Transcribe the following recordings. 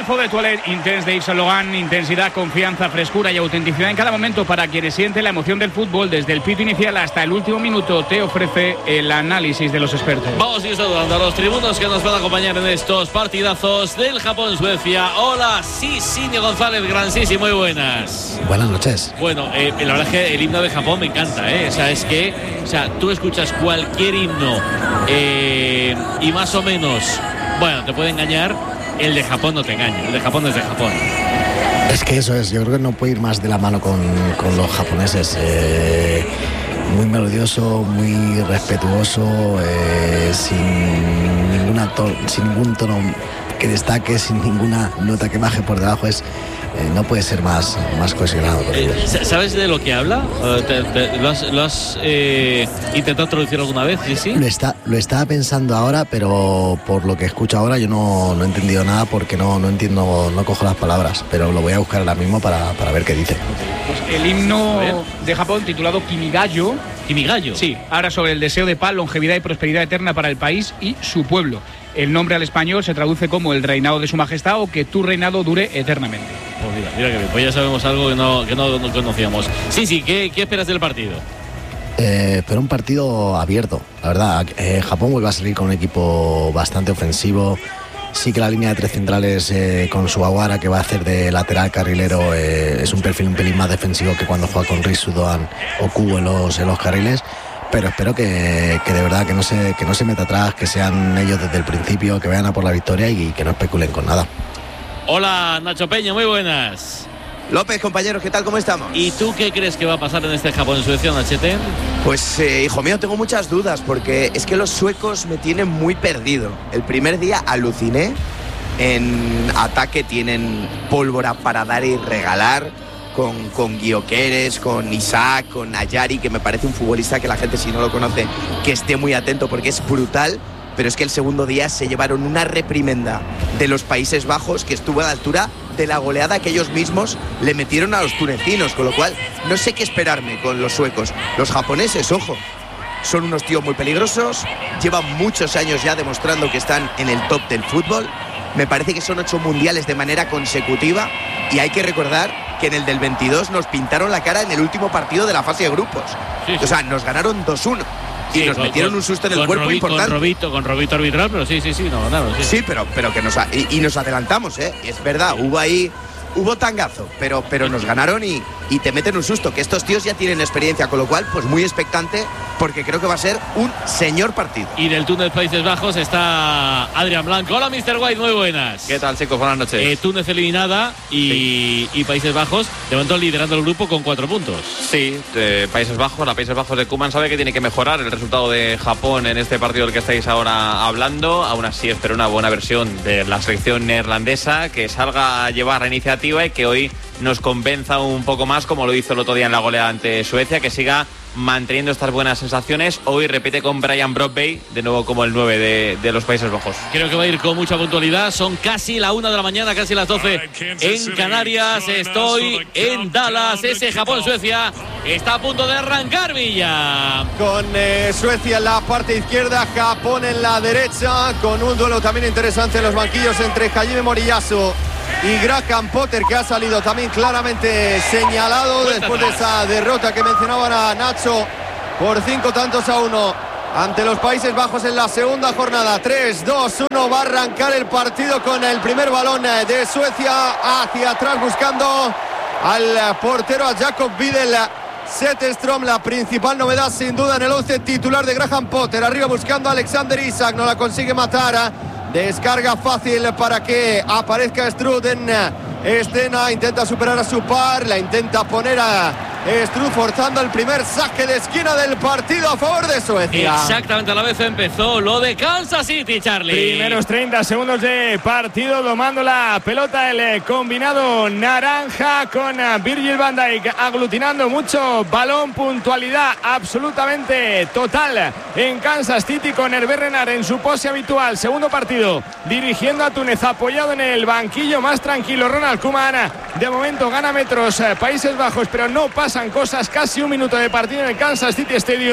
Temazo de Toilette Intense de Yves Saint Laurent. Intensidad, confianza, frescura y autenticidad en cada momento para quienes sienten la emoción del fútbol. Desde el pito inicial hasta el último minuto te ofrece el análisis de los expertos. Vamos a ir saludando a los tribunos que nos van a acompañar en estos partidazos del Japón-Suecia. Hola, Sisinio González, gran Sisi, muy buenas. Buenas noches. Bueno, la verdad es que el himno de Japón me encanta, O sea, es que tú escuchas cualquier himno y más o menos, bueno, te puede engañar. El de Japón no te engaña, el de Japón es de Japón. Es que eso es, yo creo que no puede ir más de la mano con los japoneses. Muy melodioso, muy respetuoso, sin ningún tono que destaque, sin ninguna nota que baje por debajo. No puede ser más cohesionado por ellos. ¿Sabes de lo que habla? ¿Lo has intentado traducir alguna vez? ¿Sí? Lo estaba pensando ahora, pero por lo que escucho ahora yo no he entendido nada porque no entiendo, no cojo las palabras, pero lo voy a buscar ahora mismo para ver qué dice. Pues el himno de Japón titulado Kimigayo. ¿Kimigayo? Sí, habla sobre el deseo de paz, longevidad y prosperidad eterna para el país y su pueblo. El nombre al español se traduce como el reinado de su majestad o que tu reinado dure eternamente. Pues mira que bien, pues ya sabemos algo que no conocíamos. Sí, ¿qué esperas del partido? Pero un partido abierto, la verdad. Japón vuelve a salir con un equipo bastante ofensivo. Sí que la línea de tres centrales con Sugawara, que va a hacer de lateral carrilero, es un perfil un pelín más defensivo que cuando juega con Risu, Doan o Kubo en los carriles. Pero espero que de verdad que no se meta atrás, que sean ellos desde el principio, que vayan a por la victoria y que no especulen con nada. Hola, Nacho Peña, muy buenas. López, compañeros, ¿qué tal? ¿Cómo estamos? ¿Y tú qué crees que va a pasar en este Japón-Suecia, Nachete? Pues, hijo mío, tengo muchas dudas porque es que los suecos me tienen muy perdido. El primer día aluciné. En ataque tienen pólvora para dar y regalar. Con Gyökeres, con Isaac, con Ayari, que me parece un futbolista que la gente, si no lo conoce, que esté muy atento porque es brutal. Pero es que el segundo día se llevaron una reprimenda de los Países Bajos que estuvo a la altura de la goleada que ellos mismos le metieron a los tunecinos, con lo cual no sé qué esperarme con los suecos. Los japoneses, ojo, son unos tíos muy peligrosos, llevan muchos años ya demostrando que están en el top del fútbol. Me parece que son 8 mundiales de manera consecutiva y hay que recordar que en el del 22 nos pintaron la cara en el último partido de la fase de grupos. Sí. O sea, nos ganaron 2-1 y nos metieron un susto en el cuerpo importante. Con Robito arbitral, pero sí, no ganaron. Sí, pero que nos adelantamos, es verdad, hubo tangazo, pero nos ganaron y te meten un susto, que estos tíos ya tienen experiencia, con lo cual, pues muy expectante, porque creo que va a ser un señor partido. Y del Túnez Países Bajos está Adrián Blanco. Hola, Mr. White, muy buenas. ¿Qué tal, chicos? Buenas noches. Túnez eliminada y Países Bajos, de momento liderando el grupo con 4 puntos. Sí, Países Bajos de Koeman sabe que tiene que mejorar el resultado de Japón en este partido del que estáis ahora hablando. Aún así espero una buena versión de la selección neerlandesa, que salga a llevar la iniciativa y que hoy nos convenza un poco más, como lo hizo el otro día en la goleada ante Suecia, que siga manteniendo estas buenas sensaciones. Hoy repite con Brian Brobby, de nuevo como el 9 de los Países Bajos. Creo que va a ir con mucha puntualidad. Son casi la 1 de la mañana, casi las 12 en Canarias. Estoy en Dallas. Ese Japón-Suecia está a punto de arrancar, Villa. Con Suecia en la parte izquierda, Japón en la derecha, con un duelo también interesante en los banquillos entre Hajime Moriyasu y Graham Potter, que ha salido también claramente señalado después de esa derrota que mencionaban a Nacho por 5-1 ante los Países Bajos en la segunda jornada. 3-2-1 va a arrancar el partido con el primer balón de Suecia hacia atrás, buscando al portero, a Jakob Widel Zetterström. La principal novedad sin duda en el 11 titular de Graham Potter, arriba buscando a Alexander Isak, no la consigue matar. Descarga fácil para que aparezca Struth en escena, intenta superar a su par, la intenta poner a Struth, forzando el primer saque de esquina del partido a favor de Suecia. Exactamente a la vez empezó lo de Kansas City, Charlie. Primeros 30 segundos de partido, domando la pelota el combinado naranja con Virgil van Dijk, aglutinando mucho balón, puntualidad absolutamente total en Kansas City, con Hervé Renard en su pose habitual. Segundo partido, dirigiendo a Túnez, apoyado en el banquillo, más tranquilo Ronald Koeman. De momento gana metros Países Bajos, pero no pasan cosas. Casi un minuto de partido en el Kansas City Stadium.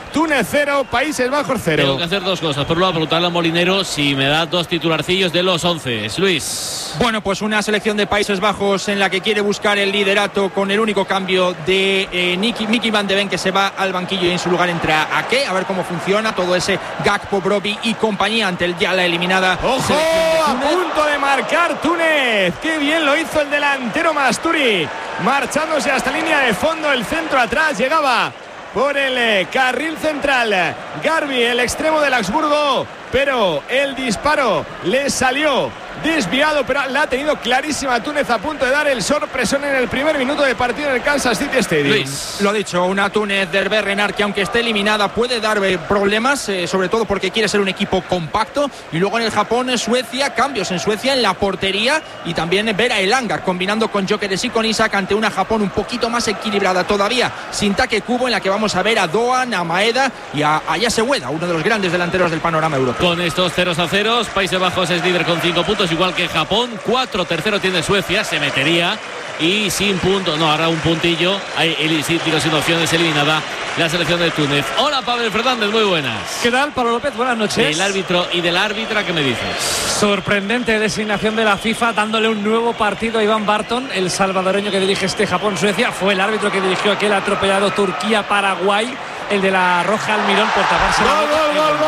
Túnez 0, Países Bajos 0. Tengo que hacer dos cosas. Por un lado, preguntarle a Molinero si me da dos titularcillos de los 11. Luis. Bueno, pues una selección de Países Bajos en la que quiere buscar el liderato con el único cambio de Mickey Van de Ven, que se va al banquillo y en su lugar entra Ake. A ver cómo funciona todo ese Gakpo, Brobbey y compañía ante ya la eliminada. ¡Ojo! A punto de marcar Túnez. ¡Qué bien lo hizo el delantero Masturi! Marchándose hasta línea de fondo, el centro atrás, llegaba por el carril central Garbi, el extremo del Augsburgo, pero el disparo le salió desviado, pero la ha tenido clarísima Túnez, a punto de dar el sorpresón en el primer minuto de partido en el Kansas City Stadium. Luis, lo ha dicho, una Túnez del Berrenar que aunque esté eliminada puede dar problemas, sobre todo porque quiere ser un equipo compacto. Y luego en el Japón, Suecia, cambios en Suecia en la portería y también Vera Elanga combinando con Gyökeres y con Isak ante una Japón un poquito más equilibrada todavía, sin Take Kubo, en la que vamos a ver a Doan, a Maeda y a Ayase Ueda, uno de los grandes delanteros del panorama europeo. Con estos 0-0, Países Bajos es líder con 5 puntos, igual que Japón. 4, tercero tiene Suecia, se metería y sin puntos, no, ahora un puntillo, hay el tiro sin opciones, eliminada la selección de Túnez. Hola, Pavel Fernández, muy buenas. ¿Qué tal, Pablo López? Buenas noches. El árbitro y de la árbitra, ¿qué me dices? Sorprendente designación de la FIFA, dándole un nuevo partido a Iván Barton, el salvadoreño que dirige este Japón-Suecia. Fue el árbitro que dirigió aquel atropellado Turquía-Paraguay, el de la roja Almirón, por taparse la boca.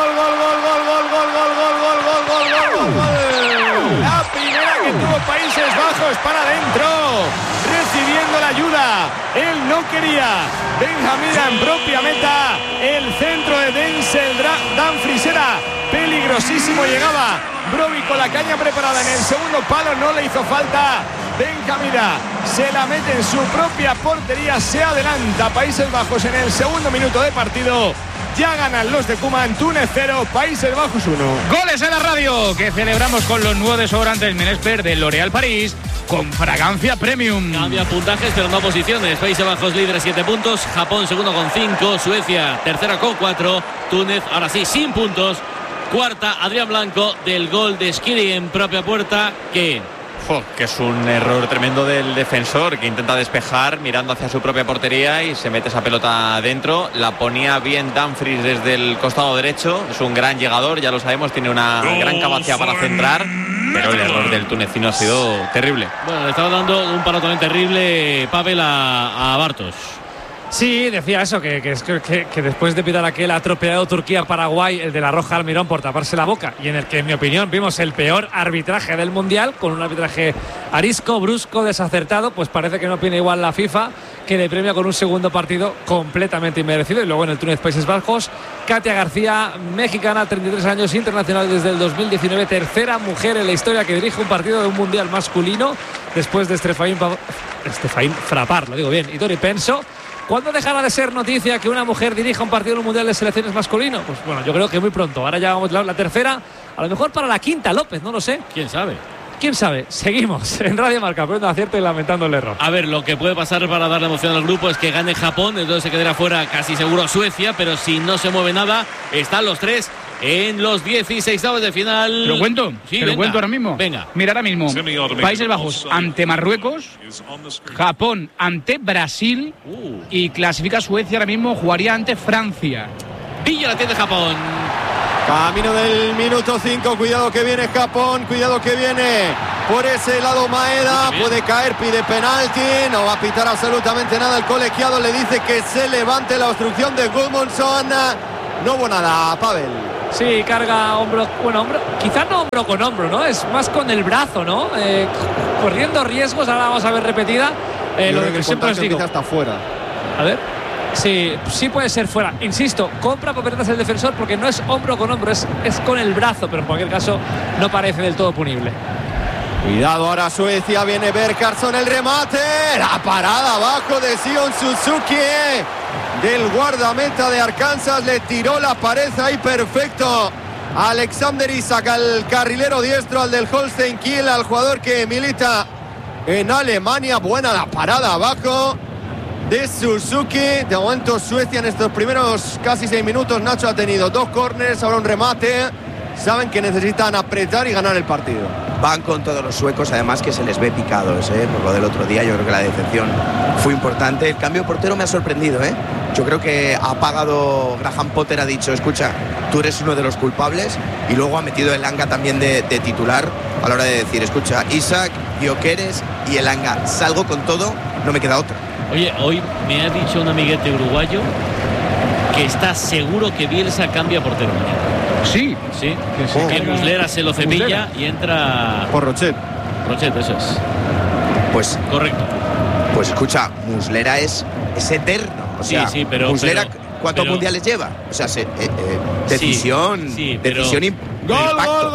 La primera que tuvo Países Bajos para adentro, recibiendo la ayuda. Él no quería. Benjamina en propia meta. El centro de Denzel Dumfries era peligrosísimo. Llegaba Brobbey con la caña preparada en el segundo palo. No le hizo falta. Benjamina se la mete en su propia portería. Se adelanta Países Bajos en el segundo minuto de partido. Ya ganan los de Koeman. Túnez 0, Países Bajos 1. Goles en la radio que celebramos con los nuevos desodorantes Menespert de L'Oréal París con fragancia premium. Cambia puntajes pero no posiciones. Países Bajos líder 7 puntos, Japón segundo con 5, Suecia tercera con 4, Túnez ahora sí sin puntos. Cuarta, Adrián Blanco, del gol de Skiri en propia puerta, que es un error tremendo del defensor, que intenta despejar mirando hacia su propia portería y se mete esa pelota adentro. La ponía bien Dumfries desde el costado derecho. Es un gran llegador, ya lo sabemos, tiene una gran capacidad para centrar, pero el error del tunecino ha sido terrible. Bueno, le estaba dando un palo también terrible Pavel a Bartos. Sí, decía eso, que después de pitar aquel atropellado Turquía-Paraguay, el de la roja Almirón por taparse la boca, y en el que, en mi opinión, vimos el peor arbitraje del Mundial, con un arbitraje arisco, brusco, desacertado, pues parece que no opina igual la FIFA, que le premia con un segundo partido completamente inmerecido. Y luego en el Túnez Países Bajos, Katia García, mexicana, 33 años, internacional desde el 2019, tercera mujer en la historia que dirige un partido de un Mundial masculino, después de Stefaín Frappart, lo digo bien, y Dori Penso. ¿Cuándo dejará de ser noticia que una mujer dirija un partido en un Mundial de Selecciones masculino? Pues bueno, yo creo que muy pronto. Ahora ya vamos la tercera, a lo mejor para la quinta, López, no lo sé. ¿Quién sabe? ¿Quién sabe? Seguimos en Radio Marca, pero no acierto y lamentando el error. A ver, lo que puede pasar para darle emoción al grupo es que gane Japón, entonces se quedará fuera casi seguro Suecia, pero si no se mueve nada, están los tres en los 16avos de final. ¿Te lo cuento? Sí, ¿Te lo cuento ahora mismo? Venga. Mira, ahora mismo, Países Bajos ante Marruecos, Japón ante Brasil y clasifica Suecia ahora mismo, jugaría ante Francia. Pilla la tiene Japón. Camino del minuto 5, cuidado que viene Japón, cuidado que viene por ese lado Maeda, puede caer, pide penalti, no va a pitar absolutamente nada el colegiado, le dice que se levante la obstrucción de Gudmundsson, no hubo nada, Pavel. Sí, carga hombro, quizás no hombro con hombro, ¿no? Es más con el brazo, ¿no? Corriendo riesgos, ahora vamos a ver repetida. Lo que siempre os digo. Quizás está fuera. A ver. Sí puede ser fuera. Insisto, compra papeletas el defensor porque no es hombro con hombro, es con el brazo, pero en cualquier caso no parece del todo punible. Cuidado ahora Suecia, viene Berkarsson, el remate, la parada abajo de Sion Suzuki del guardameta de Arkansas, le tiró la pared ahí perfecto. Alexander Isak, al carrilero diestro, al del Holstein Kiel, al jugador que milita en Alemania. Buena la parada abajo de Suzuki. De momento Suecia en estos primeros casi 6 minutos, Nacho, ha tenido 2 córners, ahora un remate. Saben que necesitan apretar y ganar el partido. Van con todos los suecos, además que se les ve picados, por lo del otro día. Yo creo que la decepción fue importante. El cambio portero me ha sorprendido, yo creo que ha pagado. Graham Potter ha dicho, escucha, tú eres uno de los culpables, y luego ha metido Elanga también de titular a la hora de decir, escucha, Isaac, Gyökeres y Elanga, salgo con todo, no me queda otra. Oye, hoy me ha dicho un amiguete uruguayo que está seguro que Bielsa cambia portero mañana. Sí. Sí, que Muslera se lo cepilla y entra por Rochet. Rochet, eso es. Pues correcto. Pues escucha, Muslera es eterno. O sea, sí, pero Muslera, ¿cuántos mundiales lleva? O sea, decisión, decisión. Gol.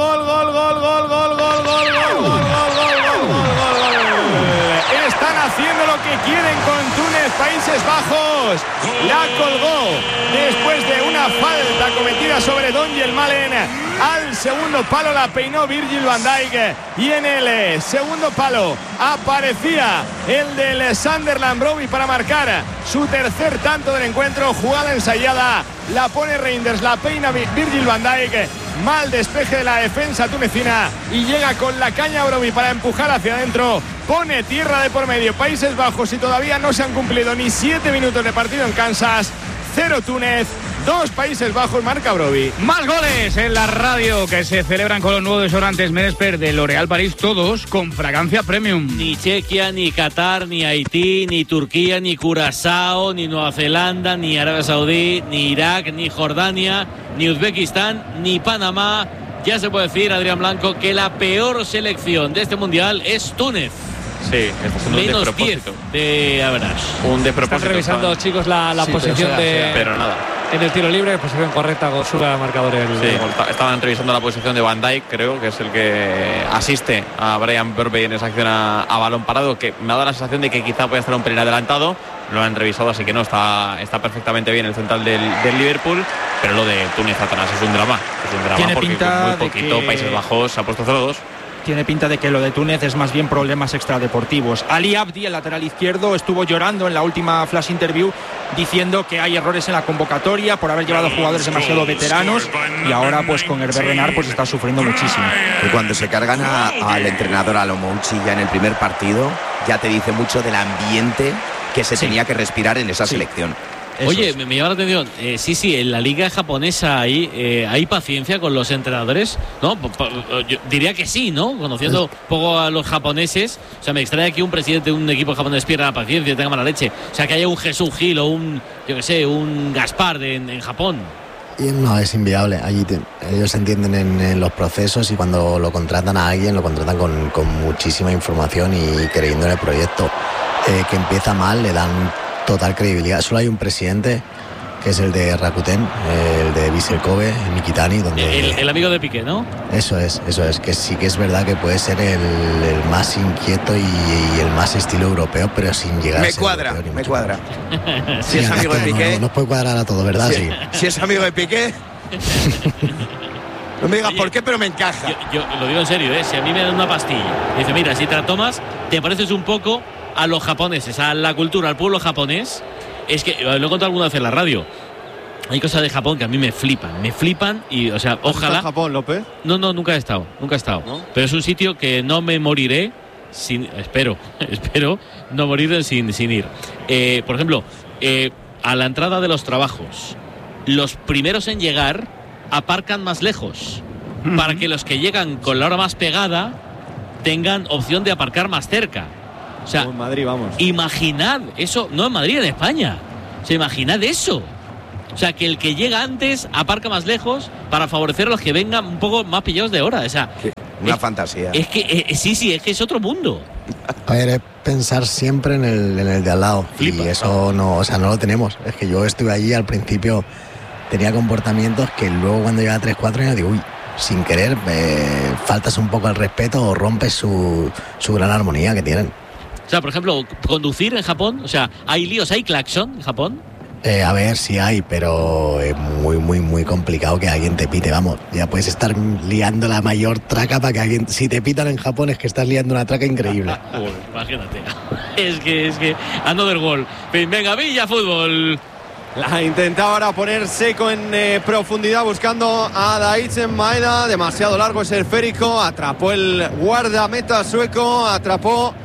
Están haciendo lo que quieren con Túnez, Países Bajos. La colgó después de una falta cometida sobre Dongel Malen. Al segundo palo la peinó Virgil van Dijk. Y en el segundo palo aparecía el del Sunderland Broby para marcar su tercer tanto del encuentro. Jugada ensayada, la pone Reinders, la peina Virgil van Dijk. Mal despeje de la defensa tunecina y llega con la caña Broby para empujar hacia adentro. Pone tierra de por medio Países Bajos y todavía no se han cumplido ni 7 minutos de partido en Kansas. 0 Túnez, 2 Países Bajos, marca Broby. Más goles en la radio que se celebran con los nuevos desodorantes Menesper de L'Oréal París, todos con fragancia premium. Ni Chequia, ni Qatar, ni Haití, ni Turquía, ni Curazao, ni Nueva Zelanda, ni Arabia Saudí, ni Irak, ni Jordania, ni Uzbekistán, ni Panamá. Ya se puede decir, Adrián Blanco, que la peor selección de este mundial es Túnez. Sí, está siendo un despropósito. De average. Un despropósito. Están revisando, chicos, la posición de... Pero nada. En el tiro libre, posición correcta, sube al marcador el... Sí, estaban revisando la posición de Van Dijk, creo que es el que asiste a Brian Burbey en esa acción a balón parado, que me ha dado la sensación de que quizá puede estar un pelín adelantado. Lo han revisado, así que no, está perfectamente bien el central del Liverpool, pero lo de Túnez atrás es un drama. Es un drama. Tiene porque pinta muy de poquito que... Países Bajos se ha puesto 0-2. Tiene pinta de que lo de Túnez es más bien problemas extradeportivos. Ali Abdi, el lateral izquierdo, estuvo llorando en la última flash interview diciendo que hay errores en la convocatoria por haber llevado jugadores demasiado veteranos, y ahora pues con Hervé Renard pues está sufriendo muchísimo. Y cuando se cargan al entrenador, a Lomouchi, ya en el primer partido, ya te dice mucho del ambiente que se tenía que respirar en esa selección. Oye, me llama la atención, sí, en la liga japonesa hay paciencia con los entrenadores, ¿no? Yo diría que sí, ¿no? Conociendo un poco a los japoneses, o sea, me extraña que un presidente de un equipo japonés pierda la paciencia y tenga mala leche. O sea, que haya un Jesús Gil o un Gaspar en Japón. Y no, es inviable. Allí ellos entienden en los procesos, y cuando lo contratan a alguien, lo contratan con muchísima información y creyendo en el proyecto. Que empieza mal, le dan total credibilidad. Solo hay un presidente, que es el de Rakuten, el de Vissel Kobe, Mikitani, donde el amigo de Piqué, ¿no? Eso es, que sí que es verdad que puede ser el más inquieto y el más estilo europeo, pero sin llegar a ser europeo, me cuadra. Si es amigo de Piqué, nos puede cuadrar a todo, ¿verdad? Sí. Si es amigo de Piqué, no me digas por qué, pero me encaja. Yo lo digo en serio, si a mí me dan una pastilla, dice, mira, si te la tomas, te pareces un poco a los japoneses, a la cultura, al pueblo japonés. Es que lo he contado alguna vez en la radio. Hay cosas de Japón que a mí me flipan y, o sea, ojalá. ¿Estás en Japón, López? No, nunca he estado. ¿No? Pero es un sitio que no me moriré sin, espero no morir sin ir. Por ejemplo, a la entrada de los trabajos, los primeros en llegar aparcan más lejos, para que los que llegan con la hora más pegada tengan opción de aparcar más cerca. O sea, en Madrid, vamos. Imaginad eso, no en Madrid, en España. O sea, imaginad eso. O sea, que el que llega antes aparca más lejos para favorecer a los que vengan un poco más pillados de hora. O sea, una fantasía. Es que sí, es que es otro mundo. A ver, es pensar siempre en el de al lado. Flipa, y eso no lo tenemos. Es que yo estuve allí al principio, tenía comportamientos que luego cuando lleva 3-4 años digo, uy, sin querer faltas un poco al respeto o rompes su gran armonía que tienen. O sea, por ejemplo, conducir en Japón, o sea, ¿hay líos, hay claxon en Japón? A ver, sí hay, pero es muy, muy, muy complicado que alguien te pite, vamos. Ya puedes estar liando la mayor traca para que alguien... Si te pitan en Japón es que estás liando una traca increíble. Imagínate. Es que another goal. Venga, Villa Fútbol. La intentaba ahora poner Seco en profundidad buscando a Daizen Maeda. Demasiado largo ese esférico. Atrapó el guardameta sueco. Atrapó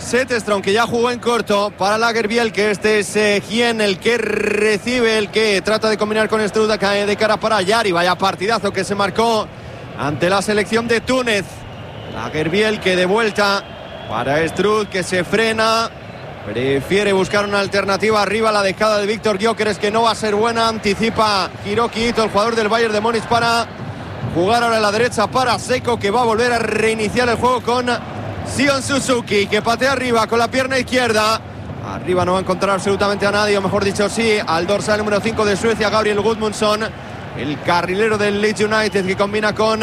Zetterström, que ya jugó en corto para Lagerbielke. Este es Hien el que recibe, el que trata de combinar con Struth de cara para Yari. Vaya partidazo que se marcó ante la selección de Túnez. Lagerbielke de vuelta para Struth, que se frena, prefiere buscar una alternativa arriba. La dejada de Víctor Gyökeres, que no va a ser buena. Anticipa Hiroki Ito, el jugador del Bayern de Múnich, para jugar ahora en la derecha para Seco, que va a volver a reiniciar el juego con Sion Suzuki, que patea arriba con la pierna izquierda. Arriba no va a encontrar absolutamente a nadie, o mejor dicho sí, al dorsal número 5 de Suecia, Gabriel Gudmundsson, el carrilero del Leeds United, que combina con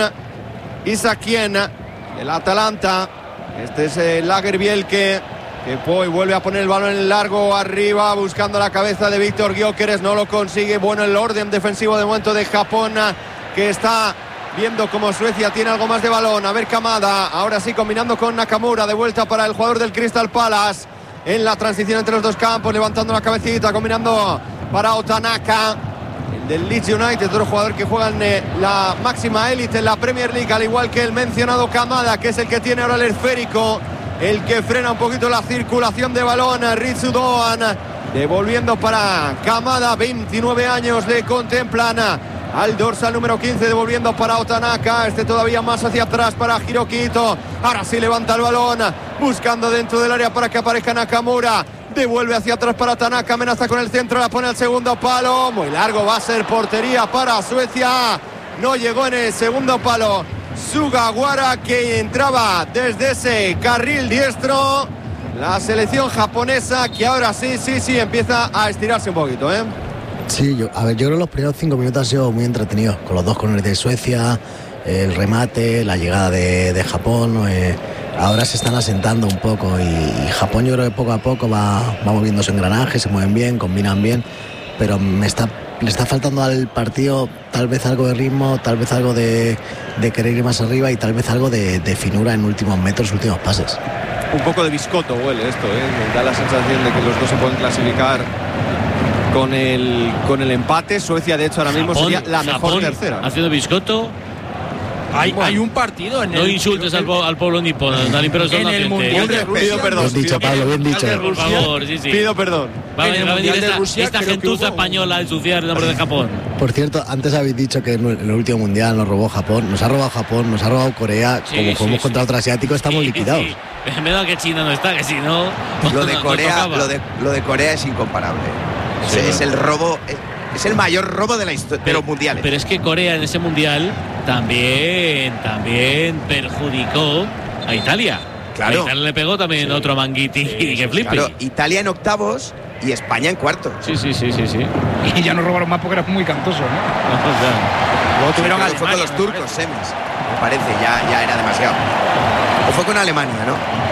Isak Hien, el Atalanta. Este es Lagerbielke, que hoy vuelve a poner el balón en largo arriba, buscando la cabeza de Víctor Gyökeres, no lo consigue. Bueno, el orden defensivo de momento de Japón, que está viendo como Suecia tiene algo más de balón. A ver Kamada, ahora sí combinando con Nakamura, de vuelta para el jugador del Crystal Palace en la transición entre los dos campos, levantando la cabecita, combinando para Otanaka, el del Leeds United, otro jugador que juega en la máxima élite en la Premier League, al igual que el mencionado Kamada, que es el que tiene ahora el esférico, el que frena un poquito la circulación de balón. Ritsu Doan devolviendo para Kamada, 29 años le contemplan al dorsal número 15, devolviendo para Otanaka, este todavía más hacia atrás para Hiroki Ito. Ahora sí levanta el balón, buscando dentro del área para que aparezca Nakamura, devuelve hacia atrás para Tanaka, amenaza con el centro, la pone al segundo palo, muy largo, va a ser portería para Suecia. No llegó en el segundo palo Sugawara, que entraba desde ese carril diestro. La selección japonesa, que ahora sí empieza a estirarse un poquito, Sí, yo creo que los primeros 5 minutos han sido muy entretenidos, con los dos corners de Suecia, el remate, la llegada de Japón. Ahora se están asentando un poco y Japón, yo creo que poco a poco va moviendo su engranaje, se mueven bien, combinan bien, pero le está faltando al partido tal vez algo de ritmo, tal vez algo de querer ir más arriba y tal vez algo de finura en últimos metros, últimos pases. Un poco de biscotto huele esto, da la sensación de que los dos se pueden clasificar con el empate. Suecia, de hecho, ahora mismo sería la mejor tercera. Haciendo biscotto. Hay un partido en no insultes al pueblo nipón, al imperio en el mundial de Rusia. Pido perdón. Bien dicho, Pablo, bien dicho. Por favor, sí. Pido perdón. Va a venir esta gentuza española a ensuciar el nombre de Japón. Por cierto, antes habéis dicho que en el último mundial nos robó Japón. Nos ha robado Japón, nos ha robado Corea. Como jugamos contra otro asiático, estamos liquidados. Sí. Me da que China no está, que si no. Lo de Corea, lo de Corea es incomparable. Sí. Es el robo. Es el mayor robo de la historia de los mundiales. Pero es que Corea en ese mundial también perjudicó a Italia. Claro. A Italia le pegó también otro manguiti que flipe. Claro, Italia en octavos y España en cuartos. Sí. Y ya nos robaron más porque era muy cantoso, ¿no? Luego tuvieron Alemania, fue con los turcos, semis. Me parece, ya era demasiado. O fue con Alemania, ¿no?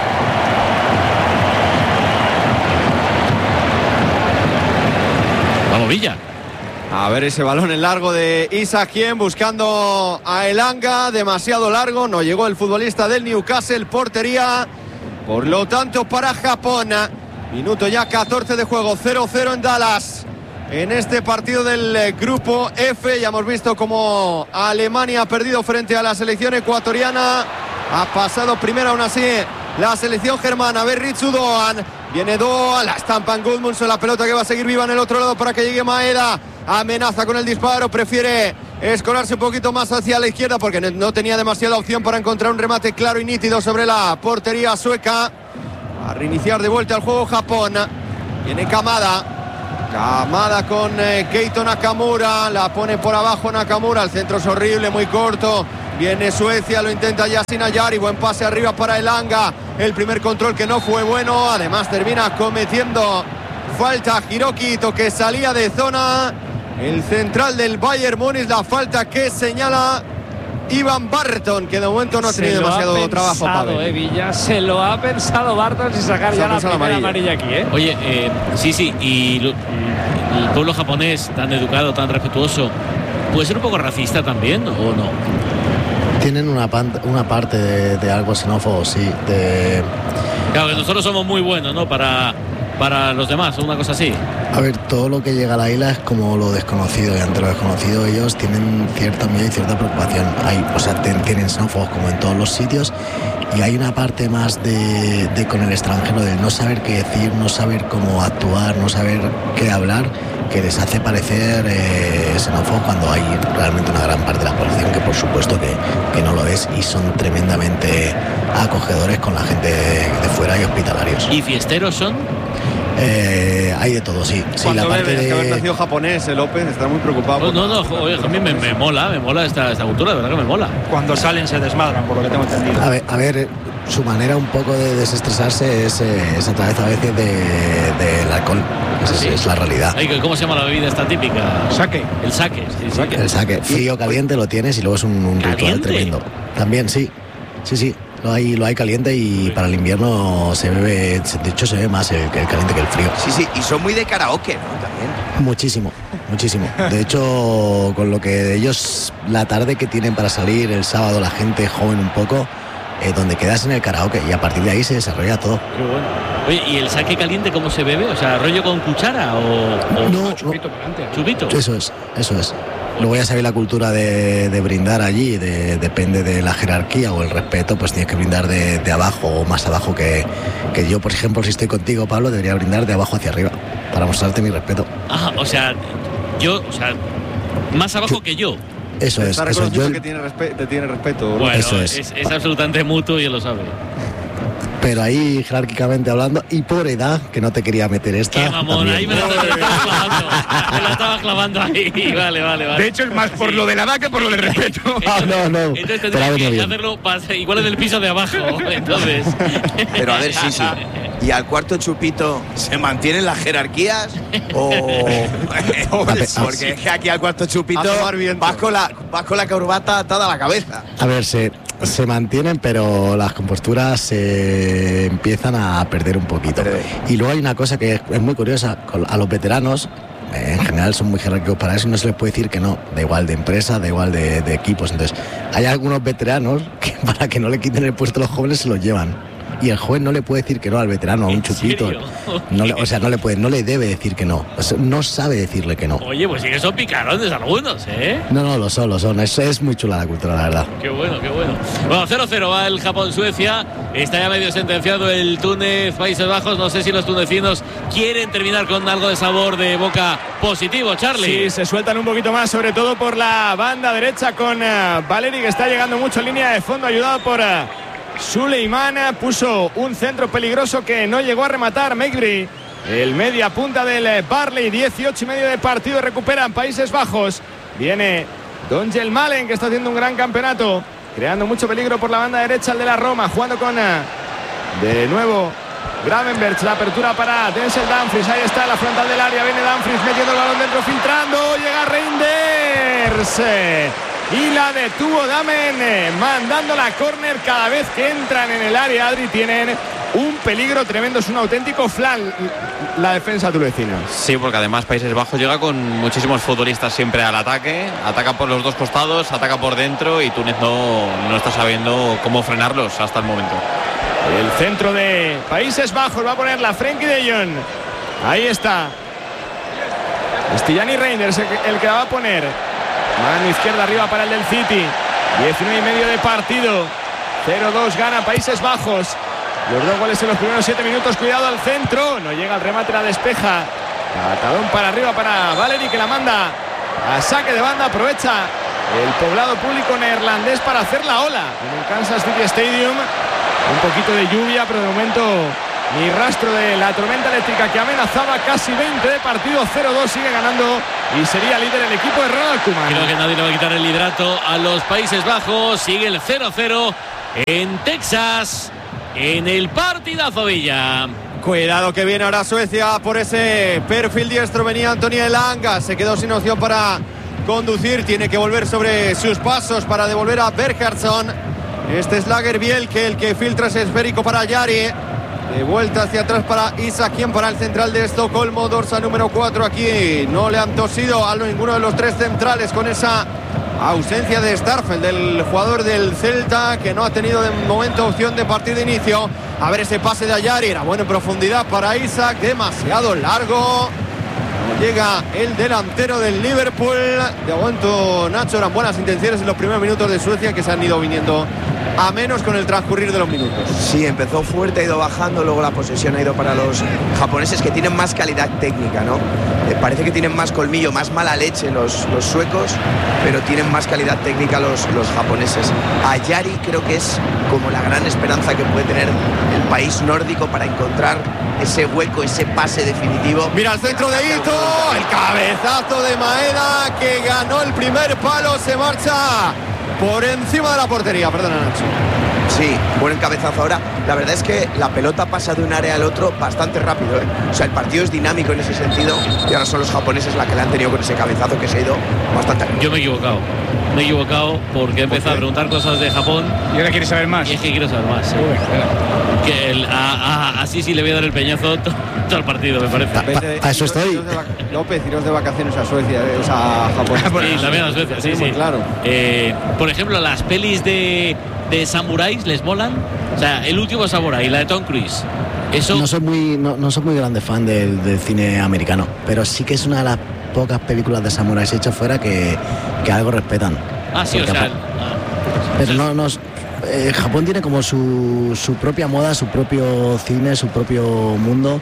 Vamos, Villa. A ver ese balón en largo de Isak Hien, buscando a Elanga, demasiado largo, no llegó el futbolista del Newcastle, portería, por lo tanto para Japón. Minuto ya 14 de juego, 0-0 en Dallas. En este partido del grupo F, ya hemos visto cómo Alemania ha perdido frente a la selección ecuatoriana. Ha pasado primero aún así la selección germana. A ver Ritsu Doan, viene Doan, la estampa en Gudmundsson, la pelota que va a seguir viva en el otro lado para que llegue Maeda. Amenaza con el disparo, prefiere escolarse un poquito más hacia la izquierda porque no tenía demasiada opción para encontrar un remate claro y nítido sobre la portería sueca. A reiniciar de vuelta el juego Japón. Viene Kamada con Keito Nakamura, la pone por abajo Nakamura, el centro es horrible, muy corto. Viene Suecia, lo intenta Yasin Ayari, buen pase arriba para Elanga. El primer control que no fue bueno, además termina cometiendo falta Hiroki Ito, que salía de zona. El central del Bayern Múnich, la falta que señala Ivan Barton, que de momento no ha tenido demasiado trabajo. Villa, se lo ha pensado Barton sin sacar ya la primera amarilla aquí, Oye, sí, y el pueblo japonés, tan educado, tan respetuoso, ¿puede ser un poco racista también o no? Tienen una parte de algo xenófobo, sí. Claro, que nosotros somos muy buenos, ¿no? Para los demás, una cosa así. A ver, todo lo que llega a la isla es como lo desconocido, y ante lo desconocido ellos tienen cierta miedo y cierta preocupación. Tienen xenófobos como en todos los sitios, y hay una parte más de con el extranjero, del no saber qué decir, no saber cómo actuar, no saber qué hablar, que les hace parecer xenófobos cuando hay realmente una gran parte de la población que por supuesto que no lo es, y son tremendamente acogedores con la gente de fuera y hospitalarios. ¿Y fiesteros son? Hay de todo, sí. Cuando la parte de... que haber nacido japonés, López está muy preocupado. No, oye, a mí me mola esta cultura, de verdad que me mola. Cuando salen se desmadran, por lo que tengo entendido. A ver, su manera un poco de desestresarse es a través a veces del alcohol. ¿Sí? Es la realidad. ¿Cómo se llama la bebida esta típica? Sake. El sake, sí. El sake. Frío, caliente lo tienes y luego es un ritual tremendo. También, sí. Lo hay caliente y para el invierno se bebe, de hecho se bebe más el caliente que el frío. Sí, y son muy de karaoke, ¿no? También. Muchísimo. De hecho, con lo que ellos, la tarde que tienen para salir el sábado, la gente joven un poco, donde quedas en el karaoke y a partir de ahí se desarrolla todo. Qué bueno. Oye, ¿y el sake caliente cómo se bebe? O sea, ¿rollo con cuchara o no, chupito por delante? ¿Chupito? Eso es. Luego ya sabéis la cultura de brindar allí, depende de la jerarquía o el respeto, pues tienes que brindar de abajo o más abajo que yo, por ejemplo, si estoy contigo, Pablo, debería brindar de abajo hacia arriba para mostrarte mi respeto. Más abajo que yo. Eso es. Yo que te tiene respeto. Bueno, eso es absolutamente mutuo y él lo sabe. Pero ahí, jerárquicamente hablando, y por edad, que no te quería meter esta. Qué mamón, ahí me la estaba clavando ahí. Vale. De hecho, es más por lo de la edad que por lo del respeto. No. Entonces tendría que hacerlo igual en el piso de abajo. Entonces. Pero a ver, sí. ¿Y al cuarto chupito se mantienen las jerarquías? Porque es que aquí al cuarto chupito vas con la corbata atada a la cabeza. A ver, se mantienen, pero las composturas se empiezan a perder un poquito. Y luego hay una cosa que es muy curiosa, a los veteranos en general son muy jerárquicos para eso y no se les puede decir que no, da igual de empresa, da igual de equipos. Entonces hay algunos veteranos que para que no le quiten el puesto a los jóvenes se los llevan. Y el joven no le puede decir que no al veterano, a un chupito. No le debe decir que no. O sea, no sabe decirle que no. Oye, pues sí que son picarones algunos, ¿eh? No, lo son. Es muy chula la cultura, la verdad. Qué bueno. Bueno, 0-0 va el Japón-Suecia. Está ya medio sentenciado el Túnez-Países Bajos. No sé si los tunecinos quieren terminar con algo de sabor de boca positivo, Charlie. Sí, se sueltan un poquito más, sobre todo por la banda derecha con Valeri, que está llegando mucho en línea de fondo, ayudado por... Suleiman puso un centro peligroso que no llegó a rematar. Megbri, el media punta del Barley, 18 y medio de partido, recuperan Países Bajos. Viene Donjel Malen, que está haciendo un gran campeonato, creando mucho peligro por la banda derecha, el de la Roma, jugando con de nuevo Gravenberch, la apertura para Denzel Dumfries. Ahí está la frontal del área, viene Dumfries metiendo el balón dentro, filtrando, llega Reinders y la detuvo Damen, mandando la córner. Cada vez que entran en el área, Adri, tienen un peligro tremendo. Es un auténtico flan la defensa tunecina. Sí, porque además Países Bajos llega con muchísimos futbolistas siempre al ataque, ataca por los dos costados, ataca por dentro, y Túnez no está sabiendo cómo frenarlos hasta el momento. El centro de Países Bajos va a poner la Frenkie de Jong. Ahí está Stillani Reinders, el que la va a poner. Mano izquierda arriba para el del City. 19 y medio de partido. 0-2 gana Países Bajos. Los dos goles en los primeros 7 minutos. Cuidado al centro. No llega al remate, la despeja. Patadón para arriba para Valeri, que la manda a saque de banda. Aprovecha el poblado público neerlandés para hacer la ola en el Kansas City Stadium. Un poquito de lluvia, pero de momento ni rastro de la tormenta eléctrica que amenazaba. Casi 20 de partido. 0-2, sigue ganando y sería líder el equipo de Ronald Koeman. Creo que nadie le va a quitar el liderato a los Países Bajos. Sigue el 0-0 en Texas, en el partidazo Villa. Cuidado que viene ahora Suecia por ese perfil diestro. Venía Anthony Elanga, se quedó sin opción para conducir, tiene que volver sobre sus pasos para devolver a Bergerson. Este es Lagerbiel, que el que filtra es esférico para Jari. De vuelta hacia atrás para Isaacien, para el central de Estocolmo, dorsa número 4. Aquí no le han tosido a ninguno de los tres centrales con esa ausencia de Starfelt, del jugador del Celta, que no ha tenido de momento opción de partir de inicio. A ver ese pase de Ayari, era bueno en profundidad para Isaac, demasiado largo. No llega el delantero del Liverpool. De momento, Nacho, eran buenas intenciones en los primeros minutos de Suecia, que se han ido viniendo a menos con el transcurrir de los minutos. Sí, empezó fuerte, ha ido bajando, luego la posesión ha ido para los japoneses, que tienen más calidad técnica, ¿no? Parece que tienen más colmillo, más mala leche los suecos, pero tienen más calidad técnica los japoneses. Ayari creo que es como la gran esperanza que puede tener el país nórdico para encontrar ese hueco, ese pase definitivo. Mira el centro de Ito, el cabezazo de Maeda, que ganó el primer palo, se marcha por encima de la portería. Perdona, Nacho. Sí, buen cabezazo. Ahora, la verdad es que la pelota pasa de un área al otro bastante rápido, ¿eh? O sea, el partido es dinámico en ese sentido, y ahora son los japoneses la que le han tenido con ese cabezazo que se ha ido bastante rápido. Yo me he equivocado porque he empezado a preguntar cosas de Japón. ¿Y ahora quieres saber más? Y es que quiero saber más. Que así sí le voy a dar el peñazo todo el partido, me parece. A eso estoy. López, iros de vacaciones a Suecia, a Japón. Sí, también a Suecia, sí. Claro. Por ejemplo, las pelis de samuráis, ¿les molan? O sea, el último samurái, la de Tom Cruise. Eso... No soy muy grande fan del cine americano, pero sí que es una de las pocas películas de samuráis hechas fuera que algo respetan. Sí, o sea... Pero Japón tiene como su propia moda, su propio cine, su propio mundo,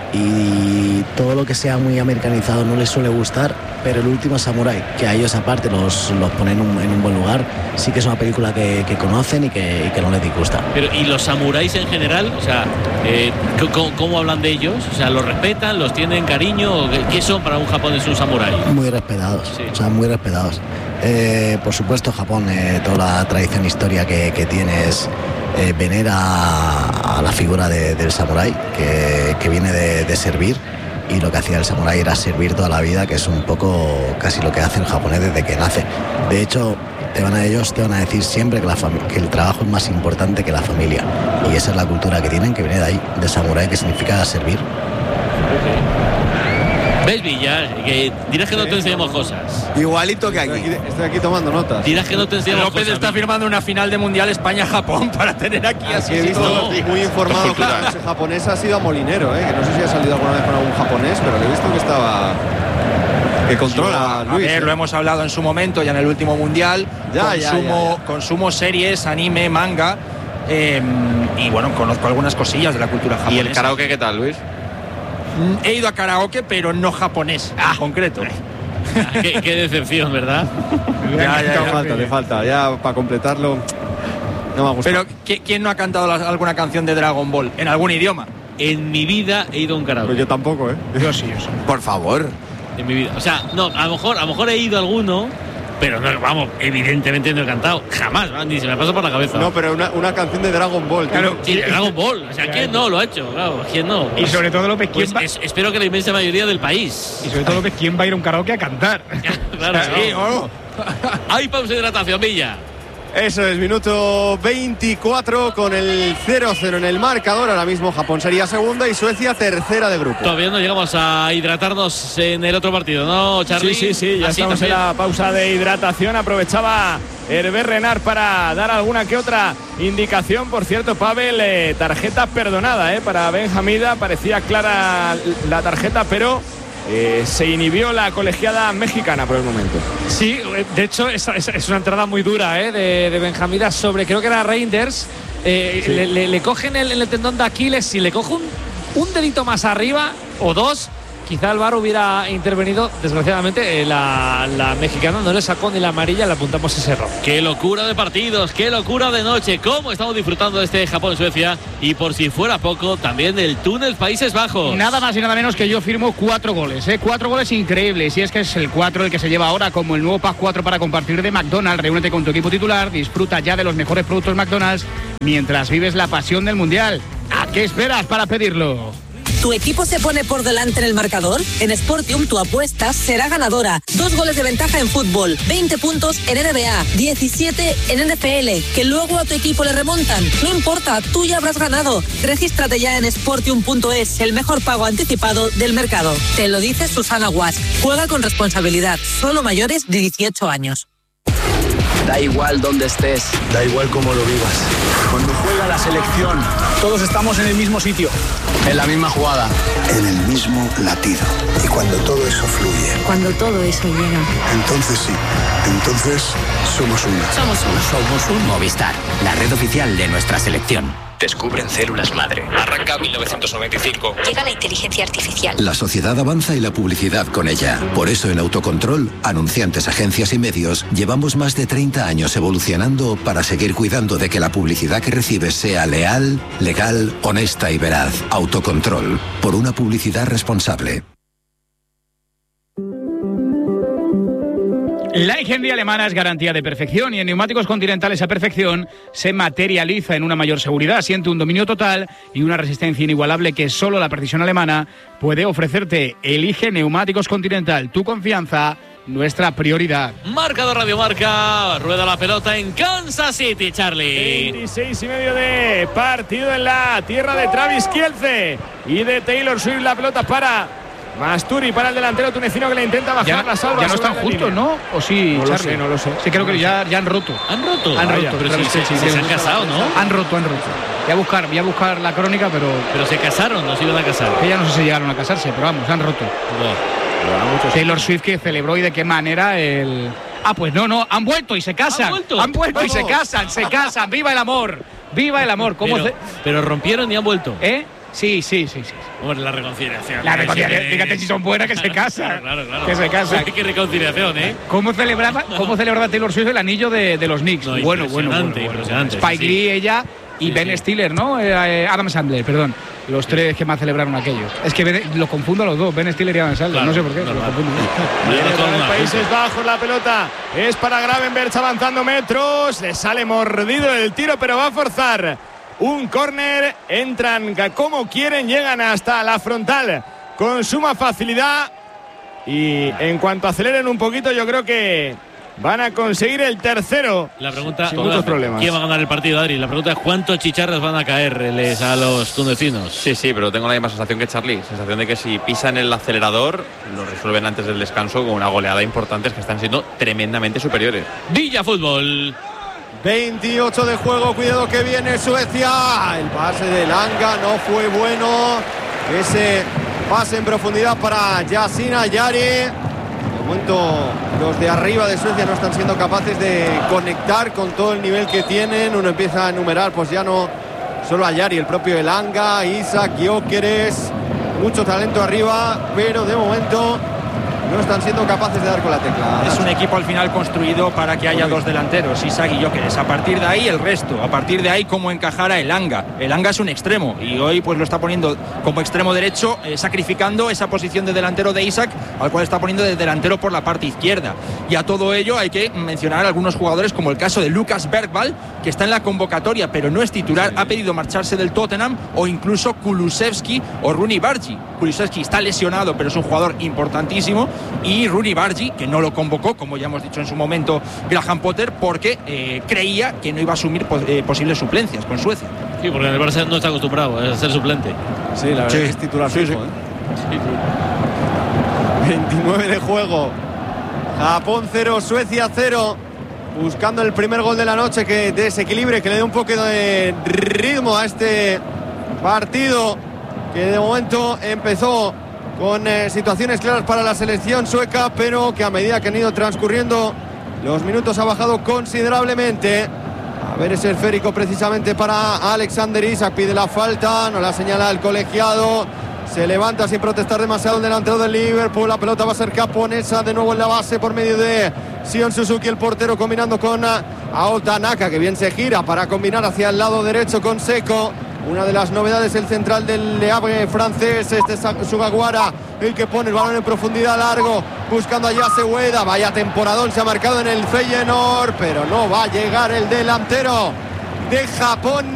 y todo lo que sea muy americanizado no les suele gustar, pero El último samurái, que a ellos aparte los ponen en un buen lugar, sí que es una película que conocen y que no les disgusta. Pero ¿y los samuráis en general? O sea, ¿cómo hablan de ellos? O sea, ¿los respetan? ¿Los tienen cariño? ¿Qué son para un japonés un samurái? Muy respetados, sí. O sea, muy respetados. Por supuesto, Japón, toda la tradición e historia que tiene es venera a la figura del samurái, que viene de servir, y lo que hacía el samurái era servir toda la vida, que es un poco casi lo que hace el japonés desde que nace. De hecho, ellos te van a decir siempre que el trabajo es más importante que la familia, y esa es la cultura que tienen, que viene de ahí, de samurái, que significa servir. ¿Ves, Villa? Que dirás que no te enseñamos cosas. Igualito que aquí. Estoy aquí tomando notas. Dirás que no te enseñamos López cosas. está firmando una final de Mundial España-Japón para tener aquí así. He visto todo. muy informado, claro. Ese japonés ha sido a Molinero, que no sé si ha salido alguna vez con algún japonés, pero le he visto que controla Luis. A ver, lo hemos hablado en su momento, ya en el último Mundial. Consumo series, anime, manga. Y bueno, conozco algunas cosillas de la cultura japonesa. ¿Y el karaoke qué tal, Luis? He ido a karaoke, pero no japonés, en concreto. Qué decepción, ¿verdad? Le falta. Ya para completarlo, no me ha gustado. Pero, ¿quién no ha cantado alguna canción de Dragon Ball en algún idioma? En mi vida he ido a un karaoke. Pues yo tampoco, Yo sí. Por favor. En mi vida. O sea, no, a lo mejor he ido a alguno, pero no, vamos, evidentemente no he cantado. Jamás, ni se me pasa por la cabeza. No, pero una canción de Dragon Ball. Claro, sí, Dragon Ball. O sea, ¿quién no lo ha hecho? Claro, ¿quién no? Y sobre todo, López, ¿quién espero que la inmensa mayoría del país. Y sobre todo, López, ¿quién va a ir a un karaoke a cantar? Claro, sí. Hay pausa de hidratación, Villa. Eso es, minuto 24 con el 0-0 en el marcador. Ahora mismo Japón sería segunda y Suecia tercera de grupo. Todavía no llegamos a hidratarnos en el otro partido, ¿no, Charly? Sí, ya estamos en la pausa de hidratación. Aprovechaba Hervé Renard para dar alguna que otra indicación. Por cierto, Pavel, tarjeta perdonada para Ben Hamida. Parecía clara la tarjeta, pero se inhibió la colegiada mexicana por el momento. Sí, de hecho es una entrada muy dura de Benjamida sobre, creo que era Reinders. Le cogen el tendón de Aquiles. Si le coge un dedito más arriba o dos, quizá el VAR hubiera intervenido. Desgraciadamente la mexicana no le sacó ni la amarilla, le apuntamos ese error. Qué locura de partidos, qué locura de noche. Cómo estamos disfrutando de este Japón-Suecia, y por si fuera poco, también del túnel Países Bajos. Nada más y nada menos que yo firmo 4 goles, 4 goles increíbles. Y es que es el 4 el que se lleva ahora como el nuevo Pack 4 para compartir de McDonald's. Reúnete con tu equipo titular, disfruta ya de los mejores productos McDonald's mientras vives la pasión del Mundial. ¿A qué esperas para pedirlo? ¿Tu equipo se pone por delante en el marcador? En Sportium tu apuesta será ganadora. 2 goles de ventaja en fútbol, 20 puntos en NBA, 17 en NFL, que luego a tu equipo le remontan. No importa, tú ya habrás ganado. Regístrate ya en Sportium.es, el mejor pago anticipado del mercado. Te lo dice Susana Guas. Juega con responsabilidad, solo mayores de 18 años. Da igual dónde estés, da igual cómo lo vivas. Cuando juega la selección. Todos estamos en el mismo sitio, en la misma jugada, en el mismo latido. Y cuando todo eso fluye, cuando todo eso llega, entonces sí, entonces somos una. Somos un Movistar, la red oficial de nuestra selección. Descubren células madre. Arranca 1995. Llega la inteligencia artificial. La sociedad avanza y la publicidad con ella. Por eso en Autocontrol, anunciantes, agencias y medios, llevamos más de 30 años evolucionando para seguir cuidando de que la publicidad que recibes sea leal, legal, honesta y veraz. Autocontrol, por una publicidad responsable. La ingeniería alemana es garantía de perfección y en neumáticos Continental esa perfección se materializa en una mayor seguridad, siente un dominio total y una resistencia inigualable que solo la precisión alemana puede ofrecerte. Elige neumáticos Continental, tu confianza, nuestra prioridad. Marcador Radio Marca, rueda la pelota en Kansas City, Charlie. 26:30 de partido en la tierra de Travis Kielce y de Taylor Swift. La pelota para Masturi, para el delantero tunecino que le intenta bajar la salva. Ya no están juntos, ¿no? ¿O sí, no Charlie? No lo sé. Sí, creo que ya han roto. ¿Han roto? Han roto. Pero se han casado, ¿no? Han roto. Voy a buscar la crónica, pero... Pero se casaron, no se iban a casar. Que ya no sé si llegaron a casarse, pero vamos, han roto. Taylor Swift, que celebró y de qué manera el... Ah, pues no, han vuelto y se casan. Han vuelto y se casan. ¡Viva el amor! ¡Viva el amor! Pero rompieron y han vuelto. Sí. Bueno, la reconciliación. Fíjate si son buenas que se casan. Claro. Que se casan. Qué reconciliación, ¿eh? ¿Cómo celebraba Taylor Swift el anillo de los Knicks? No, bueno. Impresionante. Spike Lee, ella y Ben Stiller, ¿no? Adam Sandler, perdón. Los tres que más celebraron aquello. Es que lo confundo a los dos, Ben Stiller y Adam Sandler. No sé por qué. Lo confundo. Viene para el Países Bajos la pelota. Es para Gravenberch avanzando metros. Le sale mordido el tiro, pero va a forzar un córner. Entran como quieren, llegan hasta la frontal con suma facilidad. Y en cuanto aceleren un poquito, yo creo que van a conseguir el tercero. La pregunta, sin muchos problemas. ¿Quién va a ganar el partido, Adri? La pregunta es ¿cuántos chicharras van a caerles a los tunecinos? Sí, pero tengo la misma sensación que Charlie. Sensación de que si pisan el acelerador, lo resuelven antes del descanso con una goleada importante, que están siendo tremendamente superiores. Villa Fútbol. 28 de juego, cuidado que viene Suecia. El pase de Langa no fue bueno. Ese pase en profundidad para Yasin Ayari. De momento los de arriba de Suecia no están siendo capaces de conectar con todo el nivel que tienen. Uno empieza a enumerar, pues ya no solo Ayari, el propio Elanga, Isaac, Gyökeres, mucho talento arriba, pero de momento no están siendo capaces de dar con la tecla. Es un equipo al final construido para que haya dos delanteros, Isaac y Gyökeres. A partir de ahí el resto, a partir de ahí cómo encajar a Elanga. Elanga es un extremo y hoy pues lo está poniendo como extremo derecho, sacrificando esa posición de delantero de Isaac, al cual está poniendo de delantero por la parte izquierda. Y a todo ello hay que mencionar a algunos jugadores, como el caso de Lucas Bergvall, que está en la convocatoria pero no es titular, ha pedido marcharse del Tottenham, o incluso Kulusevski o Rooney Bargi. Kulusevski está lesionado pero es un jugador importantísimo, y Rooney Bargi, que no lo convocó, como ya hemos dicho en su momento Graham Potter, porque creía que no iba a asumir posibles suplencias con Suecia. Sí, porque en el Barça no está acostumbrado a ser suplente. Sí, la verdad es titular fijo. 29 de juego. Japón 0, Suecia 0. Buscando el primer gol de la noche que desequilibre, que le dé un poco de ritmo a este partido, que de momento empezó con situaciones claras para la selección sueca, pero que a medida que han ido transcurriendo los minutos ha bajado considerablemente. A ver ese esférico precisamente para Alexander Isak, pide la falta, no la señala el colegiado, se levanta sin protestar demasiado el delantero del Liverpool. La pelota va a ser japonesa de nuevo en la base por medio de Sion Suzuki, el portero, combinando con Aota Naka, que bien se gira para combinar hacia el lado derecho con Seco. Una de las novedades, el central del Le Havre francés, Sugawara, el que pone el balón en profundidad largo, buscando a Yase Ueda. Vaya temporadón se ha marcado en el Feyenoord, pero no va a llegar el delantero de Japón